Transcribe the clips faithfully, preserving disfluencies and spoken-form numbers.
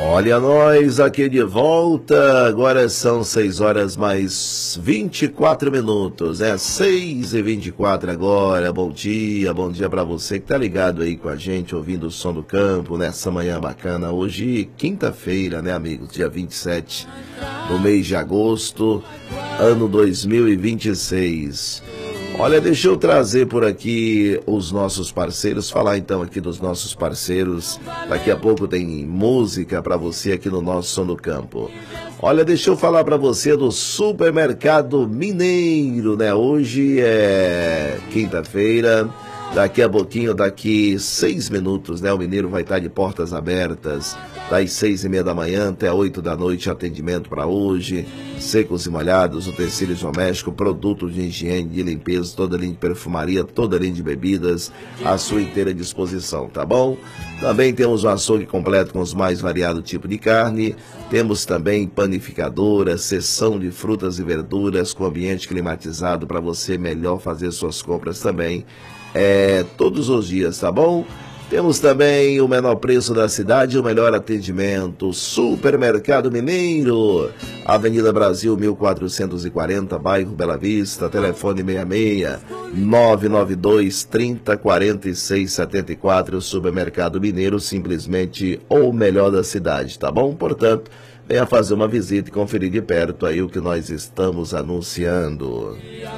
Olha nós aqui de volta, agora são seis horas mais vinte e quatro minutos, é seis e vinte e quatro agora. Bom dia, bom dia para você que tá ligado aí com a gente, ouvindo o som do campo nessa manhã bacana. Hoje, quinta-feira, né, amigos, dia vinte e sete do mês de agosto, ano dois mil e vinte e seis. Olha, deixa eu trazer por aqui os nossos parceiros, falar então aqui dos nossos parceiros. Daqui a pouco tem música para você aqui no nosso Som do Campo. Olha, deixa eu falar para você do Supermercado Mineiro, né? Hoje é quinta-feira, daqui a pouquinho, daqui seis minutos, né? O Mineiro vai estar de portas abertas, das seis e meia da manhã até oito da noite, atendimento para hoje, secos e molhados, utensílios domésticos, produtos de higiene, de limpeza, toda a linha de perfumaria, toda a linha de bebidas, à sua inteira disposição, tá bom? Também temos o açougue completo com os mais variados tipos de carne, temos também panificadora, seção de frutas e verduras com ambiente climatizado para você melhor fazer suas compras também, é, todos os dias, tá bom? Temos também o menor preço da cidade e o melhor atendimento. Supermercado Mineiro, Avenida Brasil mil quatrocentos e quarenta, bairro Bela Vista, telefone seis seis, nove nove dois, trinta, quarenta e seis, setenta e quatro. Supermercado Mineiro, simplesmente o melhor da cidade, tá bom? Portanto, venha fazer uma visita e conferir de perto aí o que nós estamos anunciando.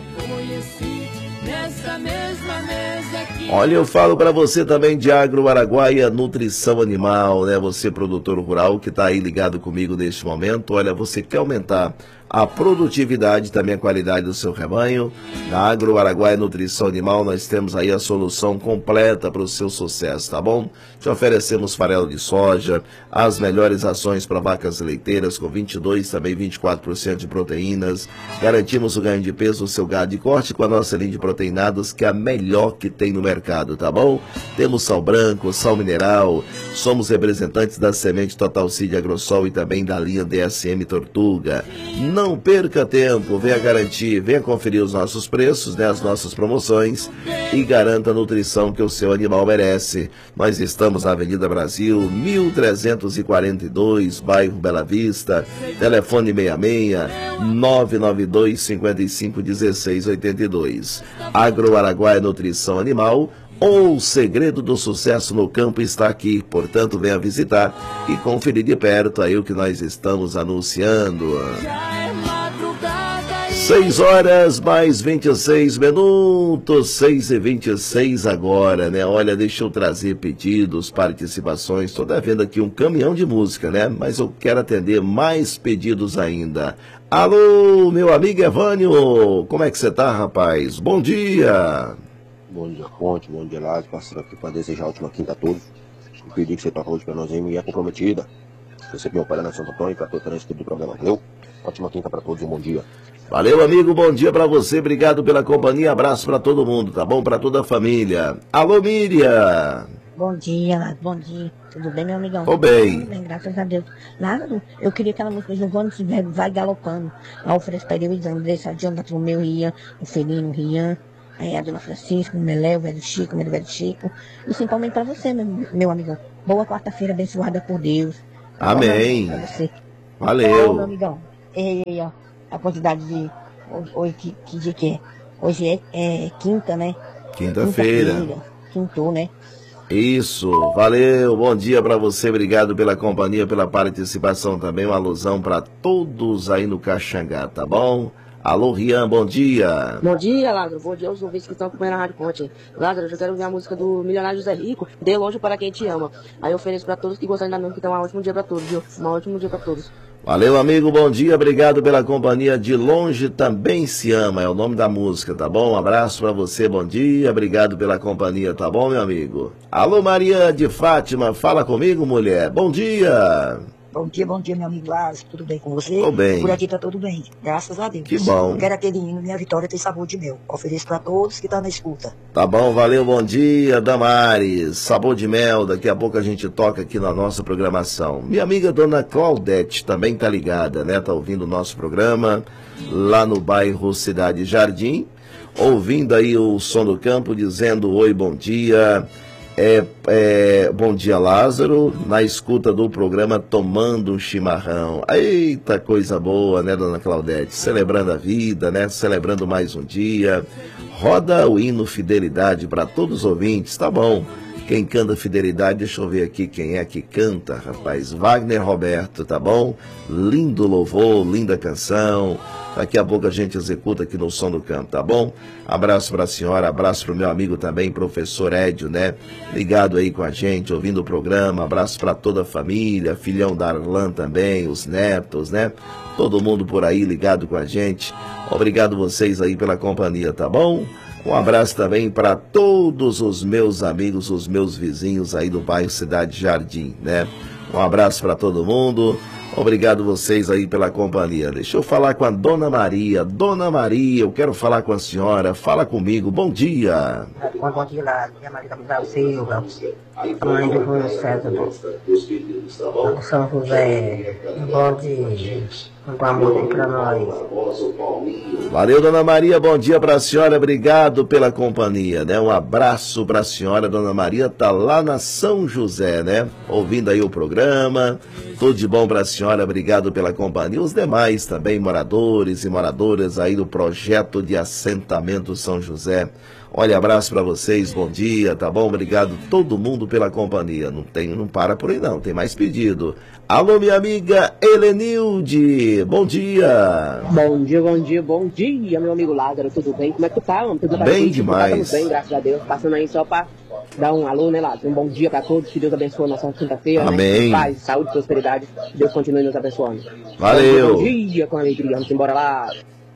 Olha, eu falo para você também de Agro Araguaia Nutrição Animal, né? Você, produtor rural, que está aí ligado comigo neste momento. Olha, você quer aumentar a produtividade, também a qualidade do seu rebanho? Na Agro Araguaia Nutrição Animal, nós temos aí a solução completa para o seu sucesso, tá bom? Te oferecemos farelo de soja, as melhores ações para vacas leiteiras, com vinte e dois, também vinte e quatro por cento de proteínas. Garantimos o ganho de peso do seu gado de corte com a nossa linha de proteinados, que é a melhor que tem no mercado, tá bom? Temos sal branco, sal mineral, somos representantes da semente Total Seed Agrosol e também da linha D S M Tortuga. Não Não perca tempo, venha garantir, venha conferir os nossos preços, né, as nossas promoções e garanta a nutrição que o seu animal merece. Nós estamos na Avenida Brasil, mil trezentos e quarenta e dois, bairro Bela Vista, telefone seis seis, nove nove dois, cinco cinco, um seis oito dois. Agro Araguaia Nutrição Animal, o segredo do sucesso no campo está aqui, portanto venha visitar e conferir de perto aí o que nós estamos anunciando. seis horas mais vinte e seis minutos, seis e vinte e seis agora, né? Olha, deixa eu trazer pedidos, participações. Estou vendo aqui um caminhão de música, né? Mas eu quero atender mais pedidos ainda. Alô, meu amigo Evânio, como é que você tá, rapaz? Bom dia! Bom dia, Ponte, bom dia, Lázaro, passando aqui para desejar a última quinta a todos. O pedido que você toca hoje para nós aí, Mulher Comprometida. Você meu pai na Santo Antônio, para toda a equipe do programa, valeu? Ótima quinta para todos e um bom dia. Valeu, amigo, bom dia para você, obrigado pela companhia, abraço para todo mundo, tá bom? Para toda a família. Alô, Miriam! Bom dia, Lázaro, bom dia. Tudo bem, meu amigão? Tô bem. Tudo bem, graças a Deus. Lázaro, eu queria aquela música Giovanni Silvério, Vai Galopando. Lá ofereço para ele o exame desse, a Jonathan, o meu Rian, o Felino, o Rian. Aí a Dona Francisca, o Melé, o Velho Chico, o meu Velho Chico. E principalmente para você, meu, meu amigão. Boa quarta-feira, abençoada por Deus. Amém. Pra você. Valeu. Ô, meu amigão. E aí, ó, a quantidade de... Hoje, que, que dia que é? Hoje é, é quinta, né? Quinta-feira. Quinta Quintou, né? Isso, valeu, bom dia para você, obrigado pela companhia, pela participação também, uma alusão para todos aí no Caxangá, tá bom? Alô, Rian, bom dia. Bom dia, Lázaro. Bom dia aos ouvintes que estão acompanhando a Rádio Ponte. Lázaro, eu quero ouvir a música do Milionário José Rico, De Longe para Quem Te Ama. Aí eu ofereço para todos que gostam da música, então um ótimo dia para todos, viu? Um ótimo dia para todos. Valeu, amigo, bom dia, obrigado pela companhia. De Longe Também Se Ama, é o nome da música, tá bom? Um abraço para você, bom dia, obrigado pela companhia, tá bom, meu amigo? Alô, Maria de Fátima, fala comigo, mulher, bom dia. Bom dia, bom dia, meu amigo Lázaro, tudo bem com você? Tô bem. Por aqui tá tudo bem, graças a Deus. Que bom. Eu quero aquele hino, Minha Vitória Tem Sabor de Mel. Ofereço pra todos que tá na escuta. Tá bom, valeu, bom dia, Damares. Sabor de mel, daqui a pouco a gente toca aqui na nossa programação. Minha amiga Dona Claudete também tá ligada, né? Tá ouvindo o nosso programa lá no bairro Cidade Jardim. Ouvindo aí o Som do Campo, dizendo oi, bom dia. É, é, bom dia, Lázaro, na escuta do programa Tomando um Chimarrão. Eita, coisa boa, né, dona Claudete? Celebrando a vida, né? Celebrando mais um dia. Roda o hino Fidelidade para todos os ouvintes, tá bom? Quem canta Fidelidade, deixa eu ver aqui quem é que canta, rapaz. Wagner Roberto, tá bom? Lindo louvor, linda canção. Daqui a pouco a gente executa aqui no Som do Campo, tá bom? Abraço para a senhora, abraço para o meu amigo também, professor Édio, né? Ligado aí com a gente, ouvindo o programa. Abraço para toda a família, filhão da Arlan também, os netos, né? Todo mundo por aí ligado com a gente. Obrigado vocês aí pela companhia, tá bom? Um abraço também para todos os meus amigos, os meus vizinhos aí do bairro Cidade Jardim, né? Um abraço para todo mundo. Obrigado vocês aí pela companhia. Deixa eu falar com a Dona Maria. Dona Maria, eu quero falar com a senhora. Fala comigo. Bom dia. Bom dia lá, minha Maria Gabriel Silva, a mãe do Júlio César, do São José, um bom dia, um amor aí pra nós. Valeu, Dona Maria, bom dia pra senhora, obrigado pela companhia, né? Um abraço pra senhora, Dona Maria, tá lá na São José, né? Ouvindo aí o programa, tudo de bom pra senhora, obrigado pela companhia. Os demais também, moradores e moradoras aí do projeto de assentamento São José. Olha, abraço para vocês, bom dia, tá bom? Obrigado todo mundo pela companhia. Não tem, não para por aí não, tem mais pedido. Alô, minha amiga Helenilde, bom dia. Bom dia, bom dia, bom dia, meu amigo Lázaro, tudo bem? Como é que tu tá, homem? Tudo bem demais. Estamos bem, graças a Deus. Passando aí só para dar um alô, né, Lázaro? Um bom dia para todos, que Deus abençoe a nossa quinta-feira. Amém. Né? Paz, saúde, prosperidade, Deus continue nos abençoando. Valeu. Bom dia, com alegria, vamos embora lá.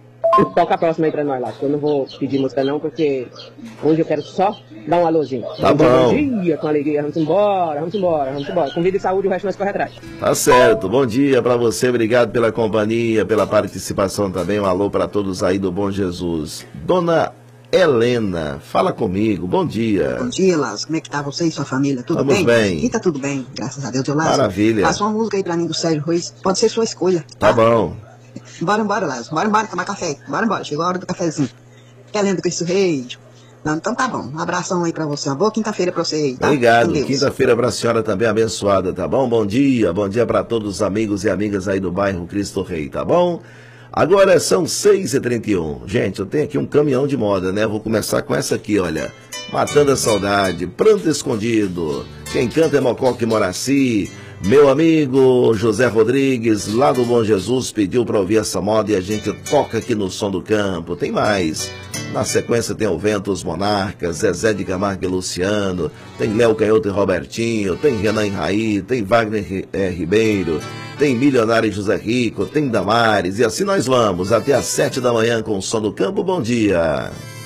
Toca a próxima aí pra nós lá, eu não vou pedir música não, porque hoje eu quero só dar um alôzinho. Tá bom. Bom dia, com alegria, vamos embora, vamos embora, vamos embora. Com vida e saúde, o resto nós corre atrás. Tá certo, bom dia pra você, obrigado pela companhia, pela participação também, um alô pra todos aí do Bom Jesus. Dona Helena, fala comigo, bom dia. Bom dia, Lázaro, como é que tá você e sua família? Tudo Estamos bem? bem. Aqui tá tudo bem, graças a Deus, eu Lázaro. Maravilha. Passa uma música aí pra mim do Sérgio Ruiz, pode ser sua escolha. Tá bom. Bora, bora, Lázaro. Bora, bora tomar café. Bora, bora. Chegou a hora do cafezinho. Quer lendo Cristo Rei? Não, então tá bom. Um abração aí pra você. Uma boa quinta-feira pra você aí, tá? Obrigado. Quinta-feira pra senhora também abençoada, tá bom? Bom dia. Bom dia pra todos os amigos e amigas aí do bairro Cristo Rei, tá bom? Agora são seis e trinta e um. Gente, eu tenho aqui um caminhão de moda, né? Vou começar com essa aqui, olha. Matando a Saudade, Pranto Escondido. Quem canta é Mocoque Moraci. Meu amigo José Rodrigues, lá do Bom Jesus, pediu para ouvir essa moda e a gente toca aqui no Som do Campo. Tem mais. Na sequência tem o Vento, os Monarcas, Zezé de Camargo e Luciano, tem Léo Canhoto e Robertinho, tem Renan Raí, tem Wagner é, Ribeiro, tem Milionário e José Rico, tem Damares, e assim nós vamos até às sete da manhã com o Som do Campo. Bom dia.